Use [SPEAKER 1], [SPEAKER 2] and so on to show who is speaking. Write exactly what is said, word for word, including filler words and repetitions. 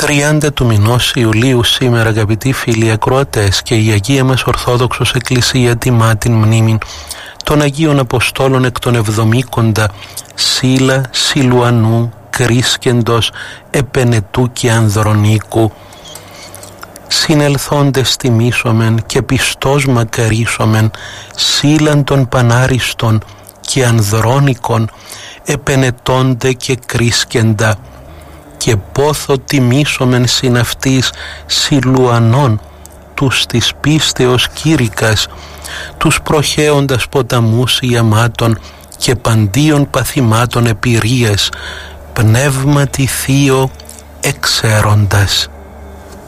[SPEAKER 1] τριάντα του μηνός Ιουλίου σήμερα, αγαπητοί φίλοι ακροατές, και η Αγία μας Ορθόδοξος Εκκλησία τιμά την μνήμη των Αγίων Αποστόλων εκ των εβδομήκοντα Σίλα, Σιλουανού, Κρίσκεντος, Επενετού και Ανδρονίκου. Συνελθόντες τιμήσομεν και πιστός μακαρίσομεν Σίλαν των Πανάριστων και Ανδρώνικων, Επενετώνται και Κρίσκεντα, και πόθο τιμήσομεν συν αυτής Σιλουανών, τους της πίστεως Κήρυκας, τους προχέοντας ποταμούς ιαμάτων και παντίων παθημάτων επηρείας, πνεύματι θείο εξέροντας.